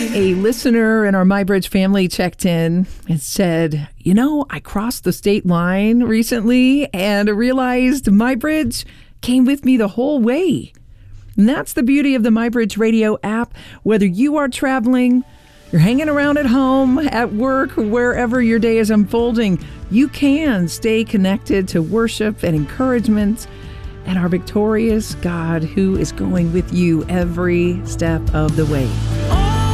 A listener in our MyBridge family checked in and said, I crossed the state line recently and realized MyBridge came with me the whole way. And that's the beauty of the MyBridge Radio app. Whether you are traveling, you're hanging around at home, at work, wherever your day is unfolding, you can stay connected to worship and encouragement and our victorious God who is going with you every step of the way.